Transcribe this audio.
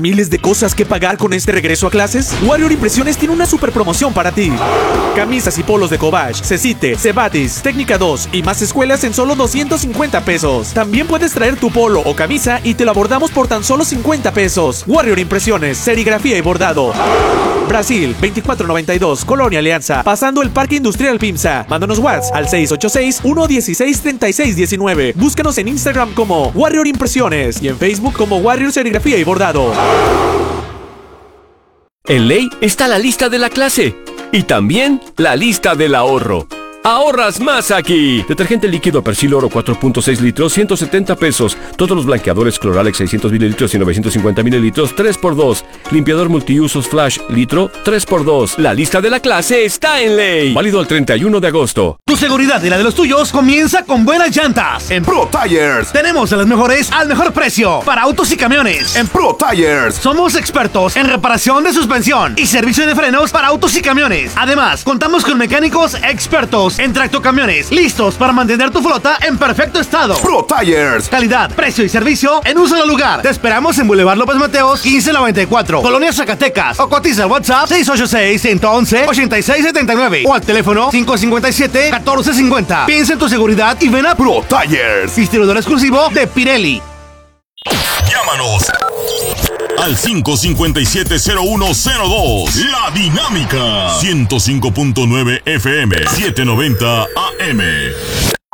miles de cosas que pagar con este regreso a clases? Warrior Impresiones tiene una super promoción para ti. Camisas y polos de Cobach, Cecite, Cebatis, Técnica 2 y más escuelas en solo 250 pesos. También puedes traer tu polo o camisa y te lo bordamos por tan solo 50 pesos. Warrior Impresiones, serigrafía y bordado. Brasil, 2492, Colonia Alianza, pasando el Parque Industrial PIMSA. Mándanos WhatsApp al 686-116-3619. Búscanos en Instagram como Warrior Impresiones y en Facebook como Warrior Serigrafía y Bordado. En Ley está la lista de la clase y también la lista del ahorro. ¡Ahorras más aquí! Detergente líquido Persil Oro 4.6 litros, 170 pesos. Todos los blanqueadores Cloralex 600 mililitros y 950 mililitros, 3x2. Limpiador multiusos Flash litro, 3x2. La lista de la clase está en Ley. Válido al 31 de agosto. Tu seguridad y la de los tuyos comienza con buenas llantas. En Pro Tires tenemos a las mejores al mejor precio para autos y camiones. En Pro Tires somos expertos en reparación de suspensión y servicio de frenos para autos y camiones. Además, contamos con mecánicos expertos en tractocamiones, listos para mantener tu flota en perfecto estado. Pro Tires, calidad, precio y servicio en un solo lugar. Te esperamos en Boulevard López Mateos 1594, Colonia Zacatecas, o cotiza al WhatsApp 686-111-8679 o al teléfono 557-1450. Piensa en tu seguridad y ven a Pro Tires, distribuidor exclusivo de Pirelli. Llámanos al 557-0102. La Dinámica 105.9 FM 790 AM.